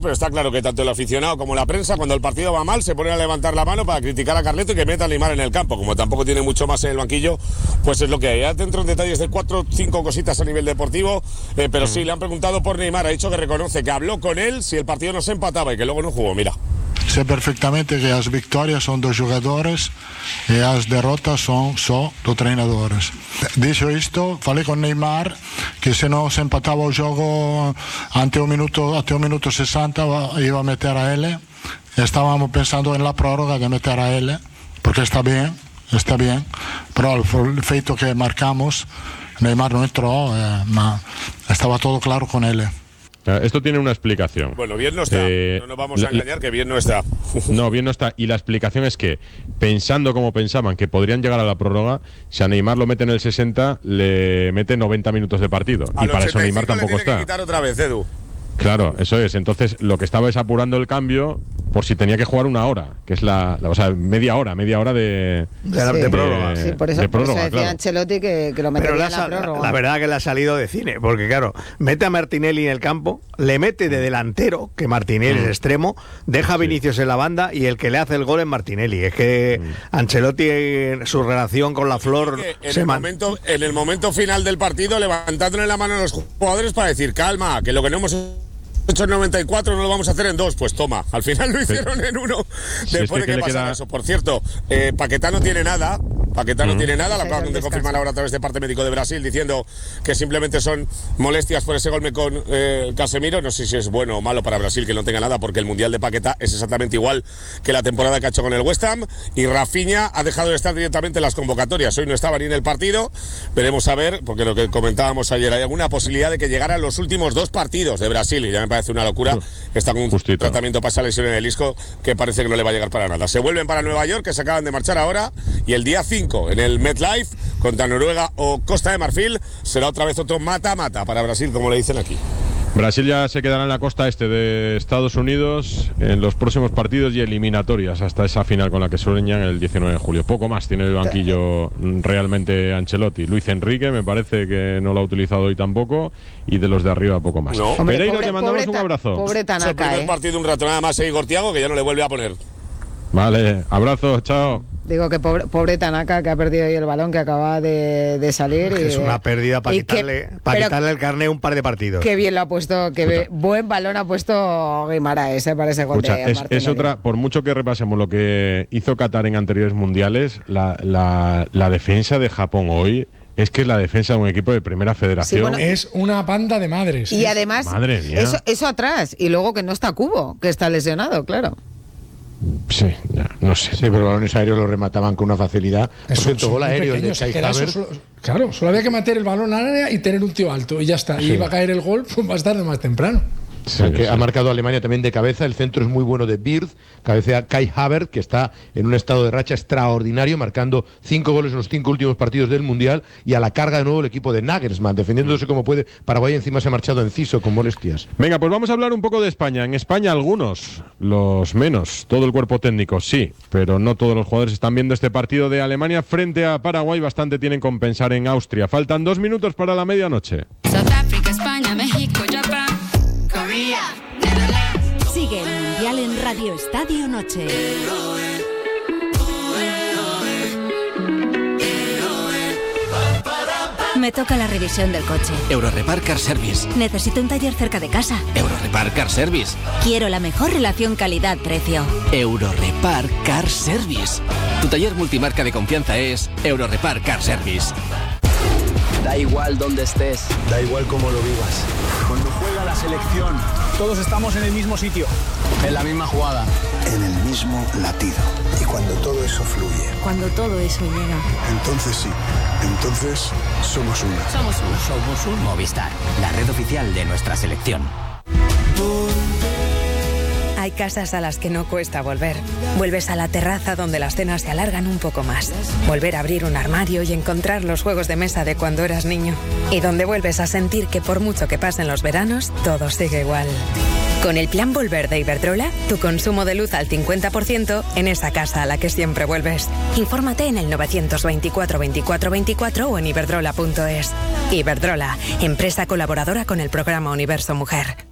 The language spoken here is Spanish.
Pero está claro que tanto el aficionado como la prensa, cuando el partido va mal, se ponen a levantar la mano para criticar a Carleto y que meta a Neymar en el campo. Como tampoco tiene mucho más en el banquillo, pues es lo que hay. Ya dentro en detalles de 4 o 5 cositas a nivel deportivo, pero sí, le han preguntado por Neymar. Ha dicho que reconoce que habló con él si el partido no se empataba y que luego no jugó. Mira. Sé perfectamente que las victorias son dos jugadores y las derrotas son dos treinadores. Dicho esto, falei con Neymar que se no se empataba el juego ante un minuto 60 iba a meter a él. Estábamos pensando en la prórroga de meter a él, porque está bien, pero el feito que marcamos, Neymar no entró, estaba todo claro con él. Esto tiene una explicación. Bueno, bien no está. No nos vamos a engañar que bien no está. No, bien no está. Y la explicación es que, pensando como pensaban que podrían llegar a la prórroga, si a Neymar lo mete en el 60, le mete 90 minutos de partido. Y para eso Neymar tampoco está. Que quitar otra vez, Edu. Claro, eso es. Entonces, lo que estaba es apurando el cambio por si tenía que jugar una hora, que es media hora de prórroga. Sí, por eso decía claro. Ancelotti que lo metería en la prórroga. La verdad que le ha salido de cine, porque claro, mete a Martinelli en el campo, le mete de delantero, que Martinelli es extremo, deja a Vinicius en la banda y el que le hace el gol es Martinelli. Es que Ancelotti, en su relación con la Flor, en el momento final del partido, levantándole la mano a los jugadores para decir, calma, que lo que no hemos hecho en 94 no lo vamos a hacer en 2, pues toma, al final lo hicieron en 1 después de que pasara eso. Por cierto, Paquetá no tiene nada, lo acaban de confirmar ahora a través de parte médico de Brasil, diciendo que simplemente son molestias por ese golpe con Casemiro. No sé si es bueno o malo para Brasil que no tenga nada, porque el Mundial de Paquetá es exactamente igual que la temporada que ha hecho con el West Ham, y Rafinha ha dejado de estar directamente en las convocatorias. Hoy no estaba ni en el partido, veremos a ver, porque lo que comentábamos ayer, hay alguna posibilidad de que llegaran los últimos 2 partidos de Brasil, y ya me parece una locura. Está con un tratamiento para esa lesión en el isco que parece que no le va a llegar para nada. Se vuelven para Nueva York, que se acaban de marchar ahora, y el día 5 en el MetLife contra Noruega o Costa de Marfil será otra vez otro mata-mata para Brasil, como le dicen aquí. Brasil ya se quedará en la costa este de Estados Unidos en los próximos partidos y eliminatorias hasta esa final con la que sueñan el 19 de julio. Poco más tiene el banquillo realmente Ancelotti. Luis Enrique me parece que no lo ha utilizado hoy tampoco, y de los de arriba poco más. No. Pereiro, te mandamos un abrazo. Pobre Tanaka, es el primer partido un rato nada más, Igor Thiago, que ya no le vuelve a poner. Vale, abrazo, chao. Digo que pobre Tanaka, que ha perdido ahí el balón, que acaba de salir. Es una pérdida para quitarle el carné un par de partidos. Qué bien lo ha puesto, buen balón ha puesto Guimaraes para ese gol de es otra, por mucho que repasemos lo que hizo Qatar en anteriores mundiales, la defensa de Japón hoy es que es la defensa de un equipo de primera federación. Sí, bueno, es una banda de madres. Y además, eso atrás, y luego que no está Cubo, que está lesionado, claro. Sí, no sé. Sí, pero los balones aéreos lo remataban con una facilidad. Por cierto, gol aéreo de Kai Havertz. Claro, solo había que meter el balón al área y tener un tío alto, y ya está. Sí. Y iba a caer el gol más tarde o más temprano. Sí, que ha marcado Alemania también de cabeza. El centro es muy bueno de Wirtz, cabecea Kai Havertz, que está en un estado de racha extraordinario, marcando 5 goles en los 5 últimos partidos del Mundial, y a la carga de nuevo el equipo de Nagelsmann, defendiéndose como puede. Paraguay encima se ha marchado enciso con molestias. Venga, pues vamos a hablar un poco de España. En España algunos, los menos, todo el cuerpo técnico sí, pero no todos los jugadores están viendo este partido de Alemania frente a Paraguay. Bastante tienen con pensar en Austria. Faltan 2 minutos para la medianoche. Sudáfrica, España, México, Japón. Sigue el Mundial en Radio Estadio Noche. Me toca la revisión del coche. Eurorepar Car Service. Necesito un taller cerca de casa. Eurorepar Car Service. Quiero la mejor relación calidad-precio. Eurorepar Car Service. Tu taller multimarca de confianza es Eurorepar Car Service. Da igual dónde estés, da igual cómo lo vivas. Cuando juega la selección, todos estamos en el mismo sitio, en la misma jugada, en el mismo latido. Y cuando todo eso fluye, cuando todo eso llega, entonces sí, entonces somos uno. Somos un Movistar, la red oficial de nuestra selección. Hay casas a las que no cuesta volver. Vuelves a la terraza donde las cenas se alargan un poco más. Volver a abrir un armario y encontrar los juegos de mesa de cuando eras niño. Y donde vuelves a sentir que por mucho que pasen los veranos, todo sigue igual. Con el plan Volver de Iberdrola, tu consumo de luz al 50% en esa casa a la que siempre vuelves. Infórmate en el 924 24 24 o en iberdrola.es. Iberdrola, empresa colaboradora con el programa Universo Mujer.